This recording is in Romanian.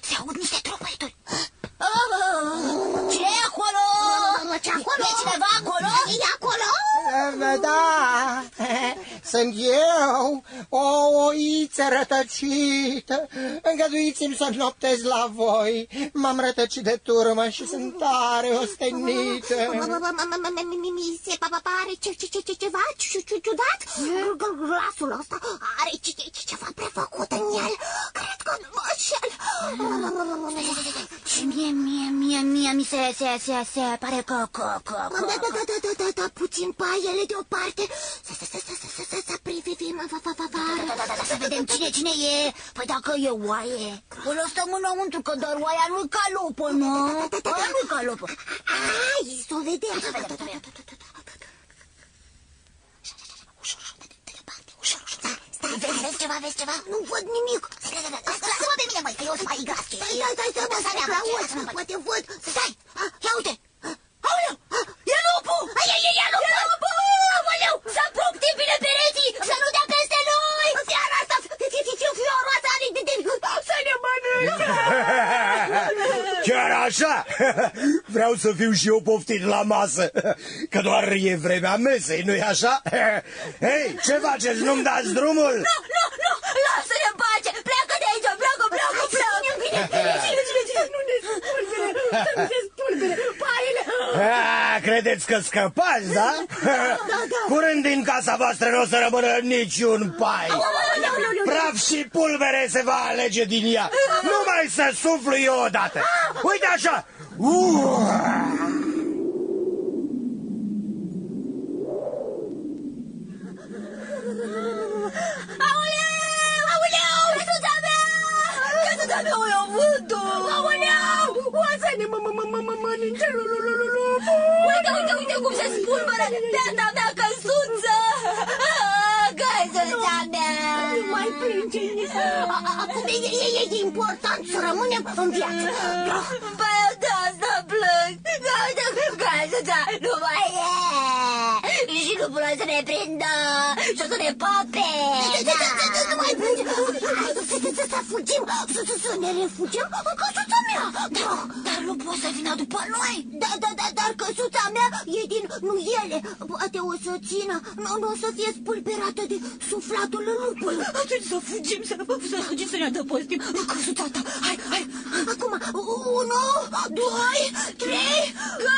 Se aud niște tropăituri. Ce e acolo? Ce acolo? E cineva acolo? E acolo? Da, sunt eu, o oiță rătăcită. Îngăduiți-mi să noptez la voi. M-am rătăcit de turmă și sunt tare ostenită. Mi se pare ceva ciudat. Glasul ăsta are ceva prefăcut în el. Cred că nu mă înșel. Și mie mi se pare că... Da, puțin paiele deoparte. Să privim afară. Să vedem cine e. Păi dacă e oaie, o stăm înăuntru, că doar oaia nu-i calopă, nu? Oaia nu-i calopă. Hai, să o vedem. Stai, vezi ceva? Nu văd nimic. Lasă-mă pe mine, măi, că eu sunt mai gras. Stai, poate văd. Stai, ia uite. Aoleu, e lupul! E lupul! Aoleu, să apropie bine pereții, să nu dea peste noi! Fiara asta, fiorul ăsta are să ne mănânce! Chiar așa? Vreau să fiu și eu poftit la masă, că doar e vremea mesei, nu-i așa? Hei, ce faceți? Nu-mi dați drumul? Nu, lasă-ne în pace! Pleacă de aici, pleacă! Nu ne spulbere, paiele! Credeți că scăpați, da? Curând din casa voastră nu o să rămână niciun pai. Praf și pulbere se va alege din ea. Numai să suflu eu odată. Uite așa. Aoleu, căsuța mea, o iau vântul! Aoleu, Oasă-ne mănânce lupul! Uite cum se spulberă beata mea căsuță! Căsuța mea! Nu mai plânge! Acum e important să rămânem în viață. Păi eu de asta plâng! Căsuța nu mai e! Și nu pot să ne prindă și o să ne pape! Nu mai plânge! Să fugim, să ne refugiem în căsuța mea! Dar nu pot să vină după noi! Dar căsuța mea e din nuiele. Poate o să țină, nu o să fie spulberată de suflatul lupului. Atunci să fugim, să ne adăpostim în căsuța ta. Hai! Acum, 1, 2, 3...